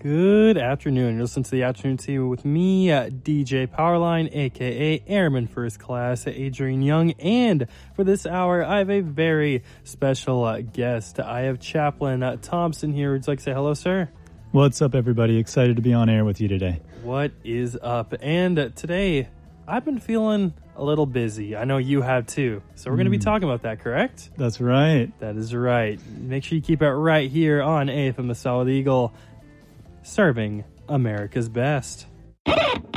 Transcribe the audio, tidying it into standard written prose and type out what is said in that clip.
Good afternoon. You're listening to the Afternoon Tea with me, DJ Powerline, aka Airman First Class, Adrian Young. And for this hour, I have a very special guest. I have Chaplain Thompson here. Would you like to say hello, sir? What's up, everybody? Excited to be on air with you today. What is up? And today, I've been feeling a little busy. I know you have too. So we're going to be talking about that, correct? That's right. That is right. Make sure you keep it right here on AFM The Solid Eagle, serving America's best.